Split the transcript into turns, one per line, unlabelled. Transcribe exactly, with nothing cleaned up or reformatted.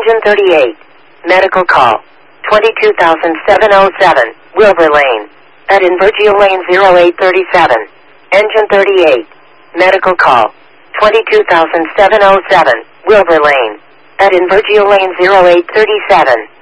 Engine thirty-eight. Medical call. twenty-two thousand seven oh seven, Wilbur Lane. At Invergio Lane zero eight thirty-seven. Engine thirty-eight. Medical call. twenty-two thousand seven oh seven, Wilbur Lane. At Invergio Lane zero eight thirty-seven.